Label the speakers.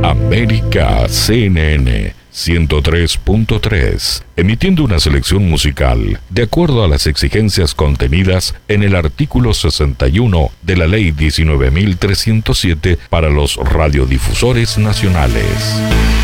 Speaker 1: América CNN 103.3, emitiendo una selección musical de acuerdo a las exigencias contenidas en el artículo 61 de la Ley 19.307 para los radiodifusores nacionales.